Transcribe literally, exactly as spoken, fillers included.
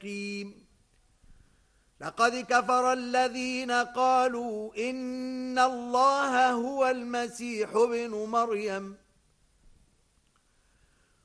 مستقيم لقد كفر الذين قالوا إن الله هو المسيح ابن مريم